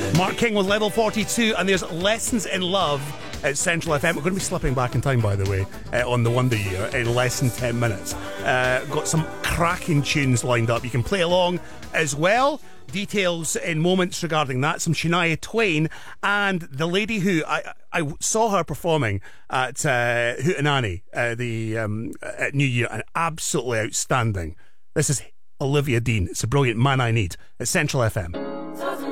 Mark King with Level 42, and there's Lessons in Love at Central FM. We're going to be slipping back in time, by the way, on the Wonder Year in less than 10 minutes. Got some cracking tunes lined up. You can play along as well. Details in moments regarding that. Some Shania Twain and the lady who I saw her performing at Hootenanny at New Year, and absolutely outstanding. This is Olivia Dean. It's a brilliant Man I Need at Central FM.